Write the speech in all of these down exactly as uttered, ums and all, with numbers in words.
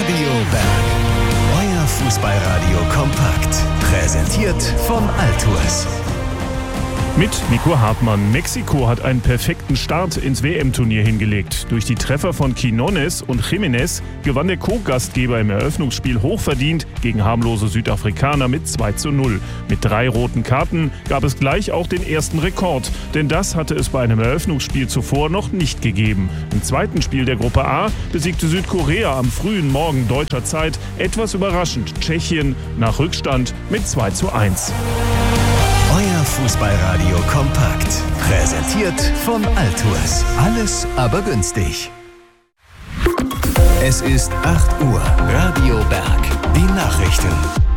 Radio Berg. Euer Fußballradio kompakt. Präsentiert von Altours. Mit Nico Hartmann. Mexiko hat einen perfekten Start ins W M-Turnier hingelegt. Durch die Treffer von Quiñones und Jiménez gewann der Co-Gastgeber im Eröffnungsspiel hochverdient gegen harmlose Südafrikaner mit zwei zu null. Mit drei roten Karten gab es gleich auch den ersten Rekord. Denn das hatte es bei einem Eröffnungsspiel zuvor noch nicht gegeben. Im zweiten Spiel der Gruppe A besiegte Südkorea am frühen Morgen deutscher Zeit etwas überraschend Tschechien nach Rückstand mit zwei zu eins. Euer Fußballradio kompakt. Präsentiert von Altours. Alles aber günstig. Es ist acht Uhr. Radio Berg. Die Nachrichten.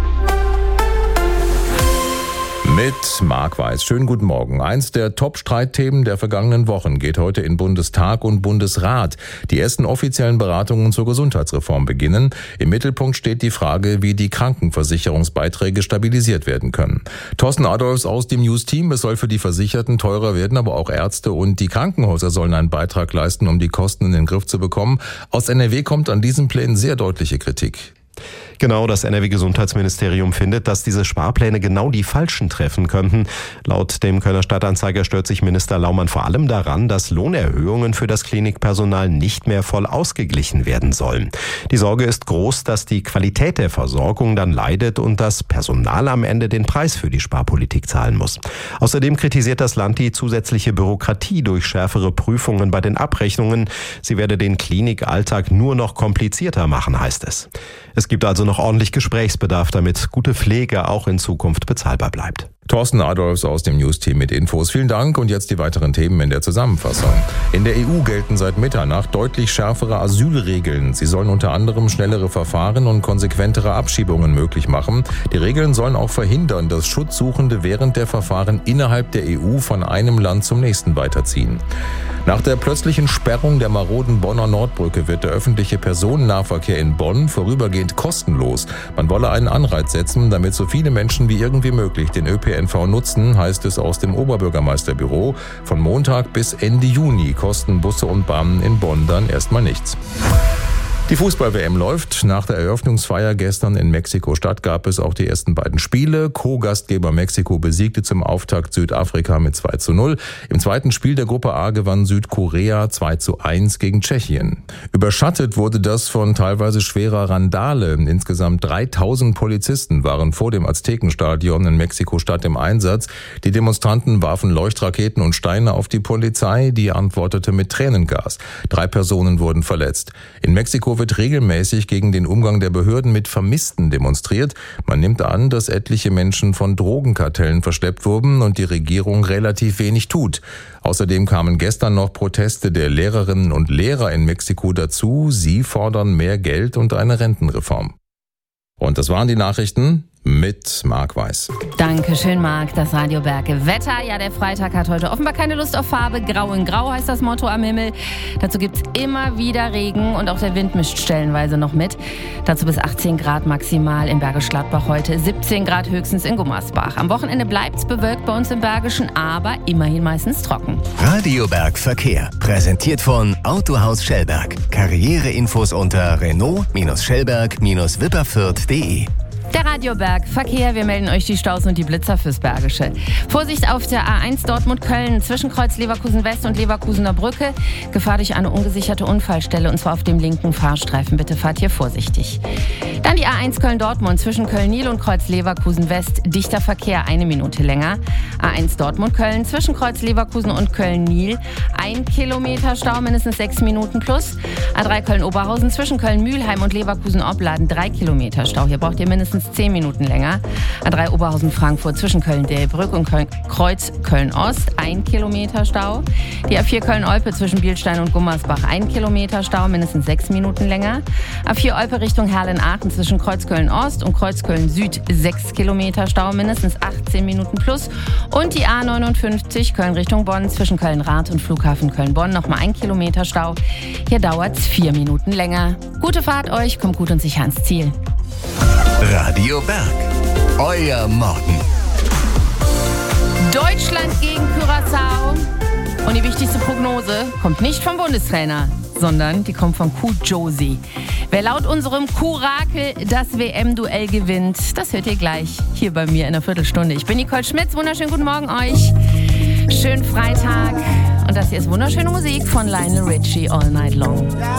Mit Marc Weiß. Schönen guten Morgen. Eins der Top-Streitthemen der vergangenen Wochen geht heute in Bundestag und Bundesrat. Die ersten offiziellen Beratungen zur Gesundheitsreform beginnen. Im Mittelpunkt steht die Frage, wie die Krankenversicherungsbeiträge stabilisiert werden können. Thorsten Adolfs aus dem News-Team. Es soll für die Versicherten teurer werden, aber auch Ärzte und die Krankenhäuser sollen einen Beitrag leisten, um die Kosten in den Griff zu bekommen. Aus N R W kommt an diesen Plänen sehr deutliche Kritik. Genau, das N R W-Gesundheitsministerium findet, dass diese Sparpläne genau die Falschen treffen könnten. Laut dem Kölner Stadtanzeiger stört sich Minister Laumann vor allem daran, dass Lohnerhöhungen für das Klinikpersonal nicht mehr voll ausgeglichen werden sollen. Die Sorge ist groß, dass die Qualität der Versorgung dann leidet und das Personal am Ende den Preis für die Sparpolitik zahlen muss. Außerdem kritisiert das Land die zusätzliche Bürokratie durch schärfere Prüfungen bei den Abrechnungen. Sie werde den Klinikalltag nur noch komplizierter machen, heißt es. Es gibt also noch ordentlich Gesprächsbedarf, damit gute Pflege auch in Zukunft bezahlbar bleibt. Thorsten Adolfs aus dem News-Team mit Infos. Vielen Dank und jetzt die weiteren Themen in der Zusammenfassung. In der E U gelten seit Mitternacht deutlich schärfere Asylregeln. Sie sollen unter anderem schnellere Verfahren und konsequentere Abschiebungen möglich machen. Die Regeln sollen auch verhindern, dass Schutzsuchende während der Verfahren innerhalb der E U von einem Land zum nächsten weiterziehen. Nach der plötzlichen Sperrung der maroden Bonner Nordbrücke wird der öffentliche Personennahverkehr in Bonn vorübergehend kostenlos. Man wolle einen Anreiz setzen, damit so viele Menschen wie irgendwie möglich den Ö P N V nutzen, heißt es aus dem Oberbürgermeisterbüro. Von Montag bis Ende Juni kosten Busse und Bahnen in Bonn dann erstmal nichts. Die Fußball-W M läuft. Nach der Eröffnungsfeier gestern in Mexiko-Stadt gab es auch die ersten beiden Spiele. Co-Gastgeber Mexiko besiegte zum Auftakt Südafrika mit zwei zu null. Im zweiten Spiel der Gruppe A gewann Südkorea zwei zu eins gegen Tschechien. Überschattet wurde das von teilweise schwerer Randale. Insgesamt dreitausend Polizisten waren vor dem Aztekenstadion in Mexiko-Stadt im Einsatz. Die Demonstranten warfen Leuchtraketen und Steine auf die Polizei, die antwortete mit Tränengas. Drei Personen wurden verletzt. In Mexiko wird regelmäßig gegen den Umgang der Behörden mit Vermissten demonstriert. Man nimmt an, dass etliche Menschen von Drogenkartellen verschleppt wurden und die Regierung relativ wenig tut. Außerdem kamen gestern noch Proteste der Lehrerinnen und Lehrer in Mexiko dazu. Sie fordern mehr Geld und eine Rentenreform. Und das waren die Nachrichten mit Marc Weiß. Dankeschön, Marc. Das Radio Berg Wetter. Ja, der Freitag hat heute offenbar keine Lust auf Farbe. Grau in Grau heißt das Motto am Himmel. Dazu gibt's immer wieder Regen und auch der Wind mischt stellenweise noch mit. Dazu bis achtzehn Grad maximal in Bergisch Gladbach heute, siebzehn Grad höchstens in Gummersbach. Am Wochenende bleibt's bewölkt bei uns im Bergischen, aber immerhin meistens trocken. Radio Berg Verkehr. Präsentiert von Autohaus Schellberg. Karriereinfos unter Renault-Schellberg-Wipperfürth punkt de. Der Radio Berg Verkehr, wir melden euch die Staus und die Blitzer fürs Bergische. Vorsicht auf der A eins Dortmund-Köln, Zwischenkreuz Leverkusen-West und Leverkusener Brücke. Gefahr durch eine ungesicherte Unfallstelle und zwar auf dem linken Fahrstreifen. Bitte fahrt hier vorsichtig. Dann die A eins Köln-Dortmund zwischen Köln-Nil und Kreuz Leverkusen-West. Dichter Verkehr, eine Minute länger. A eins Dortmund-Köln zwischen Kreuz Leverkusen und Köln-Nil. Ein Kilometer Stau, mindestens sechs Minuten plus. A drei Köln-Oberhausen zwischen Köln-Mühlheim und Leverkusen-Opladen. Drei Kilometer Stau. Hier braucht ihr mindestens zehn Minuten länger. A drei Oberhausen-Frankfurt zwischen Köln-Delbrück und Köln, Kreuz Köln-Ost. Ein Kilometer Stau. Die A vier Köln-Olpe zwischen Bielstein und Gummersbach. Ein Kilometer Stau, mindestens sechs Minuten länger. A vier Olpe Richtung Herlen-Aachen zwischen Kreuz Köln-Ost und Kreuz Köln-Süd. Sechs Kilometer Stau, mindestens achtzehn Minuten plus. Und die A neunundfünfzig Köln Richtung Bonn zwischen Köln-Rath und Flughafen Köln-Bonn. Nochmal ein Kilometer Stau. Hier dauert es vier Minuten länger. Gute Fahrt euch, kommt gut und sicher ans Ziel. Radio Berg. Euer Morgen. Deutschland gegen Curaçao. Und die wichtigste Prognose kommt nicht vom Bundestrainer, sondern die kommt von Kuh Josie. Wer laut unserem Kurakel das W M-Duell gewinnt, das hört ihr gleich hier bei mir in einer Viertelstunde. Ich bin Nicole Schmitz, wunderschönen guten Morgen euch. Schönen Freitag und das hier ist wunderschöne Musik von Lionel Richie, All Night Long.